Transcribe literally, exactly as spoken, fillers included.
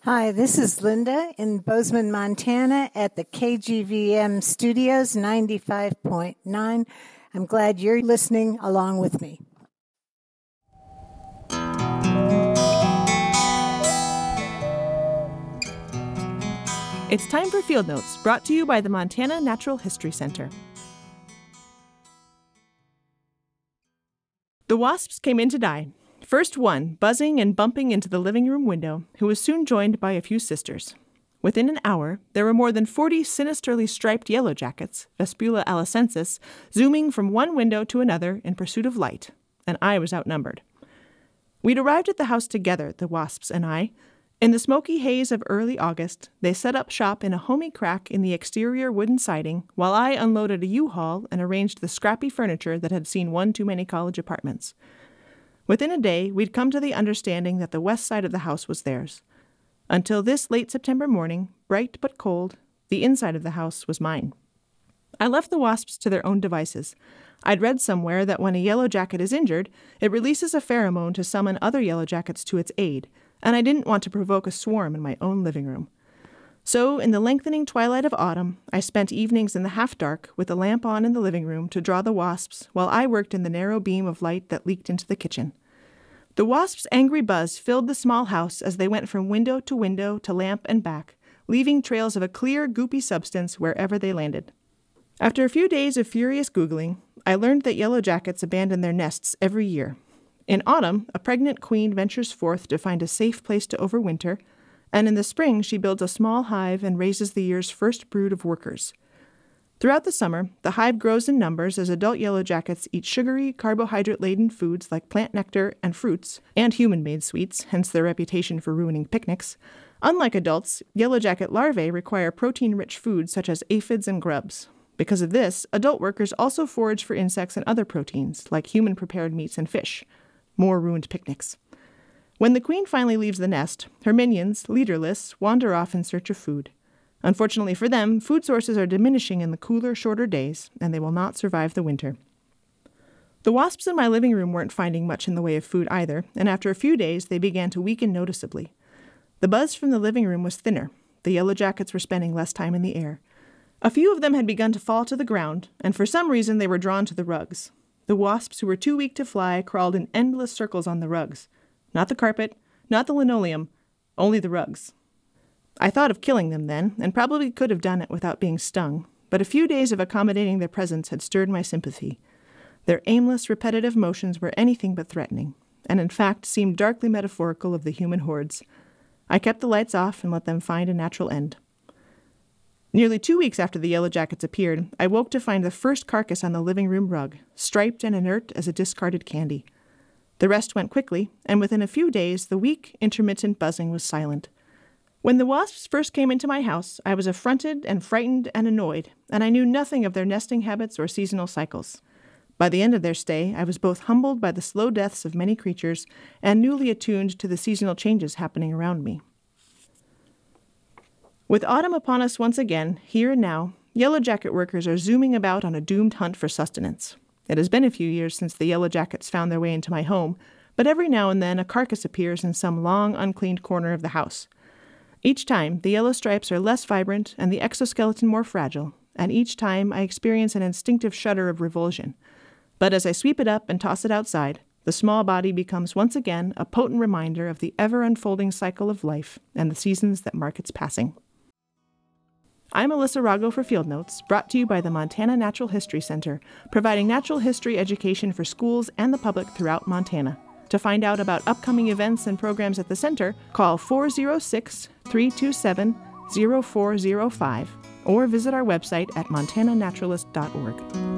Hi, this is Linda in Bozeman, Montana at the K G V M Studios ninety-five point nine. I'm glad you're listening along with me. It's time for Field Notes, brought to you by the Montana Natural History Center. The wasps came in to die. First one, buzzing and bumping into the living room window, who was soon joined by a few sisters. Within an hour, there were more than forty sinisterly striped yellow jackets, Vespula allocensis, zooming from one window to another in pursuit of light, and I was outnumbered. We'd arrived at the house together, the wasps and I. In the smoky haze of early August, they set up shop in a homey crack in the exterior wooden siding, while I unloaded a U-Haul and arranged the scrappy furniture that had seen one too many college apartments. Within a day, we'd come to the understanding that the west side of the house was theirs. Until this late September morning, bright but cold, the inside of the house was mine. I left the wasps to their own devices. I'd read somewhere that when a yellow jacket is injured, it releases a pheromone to summon other yellow jackets to its aid, and I didn't want to provoke a swarm in my own living room. So, in the lengthening twilight of autumn, I spent evenings in the half-dark with a lamp on in the living room to draw the wasps while I worked in the narrow beam of light that leaked into the kitchen. The wasps' angry buzz filled the small house as they went from window to window to lamp and back, leaving trails of a clear, goopy substance wherever they landed. After a few days of furious Googling, I learned that yellow jackets abandon their nests every year. In autumn, a pregnant queen ventures forth to find a safe place to overwinter, and in the spring she builds a small hive and raises the year's first brood of workers. Throughout the summer, the hive grows in numbers as adult yellow jackets eat sugary, carbohydrate-laden foods like plant nectar and fruits, and human-made sweets, hence their reputation for ruining picnics. Unlike adults, yellow jacket larvae require protein-rich foods such as aphids and grubs. Because of this, adult workers also forage for insects and other proteins, like human-prepared meats and fish. More ruined picnics. When the queen finally leaves the nest, her minions, leaderless, wander off in search of food. Unfortunately for them, food sources are diminishing in the cooler, shorter days, and they will not survive the winter. The wasps in my living room weren't finding much in the way of food either, and after a few days they began to weaken noticeably. The buzz from the living room was thinner. The yellow jackets were spending less time in the air. A few of them had begun to fall to the ground, and for some reason they were drawn to the rugs. The wasps who were too weak to fly crawled in endless circles on the rugs. Not the carpet, not the linoleum, only the rugs. I thought of killing them then, and probably could have done it without being stung, but a few days of accommodating their presence had stirred my sympathy. Their aimless, repetitive motions were anything but threatening, and in fact seemed darkly metaphorical of the human hordes. I kept the lights off and let them find a natural end. Nearly two weeks after the yellow jackets appeared, I woke to find the first carcass on the living room rug, striped and inert as a discarded candy. The rest went quickly, and within a few days the weak, intermittent buzzing was silent. When the wasps first came into my house, I was affronted and frightened and annoyed, and I knew nothing of their nesting habits or seasonal cycles. By the end of their stay, I was both humbled by the slow deaths of many creatures and newly attuned to the seasonal changes happening around me. With autumn upon us once again, here and now, yellow jacket workers are zooming about on a doomed hunt for sustenance. It has been a few years since the yellow jackets found their way into my home, but every now and then a carcass appears in some long, uncleaned corner of the house. Each time, the yellow stripes are less vibrant and the exoskeleton more fragile, and each time I experience an instinctive shudder of revulsion. But as I sweep it up and toss it outside, the small body becomes once again a potent reminder of the ever-unfolding cycle of life and the seasons that mark its passing. I'm Alyssa Rago for Field Notes, brought to you by the Montana Natural History Center, providing natural history education for schools and the public throughout Montana. To find out about upcoming events and programs at the center, call four oh six, three two seven, oh four oh five or visit our website at montana naturalist dot org.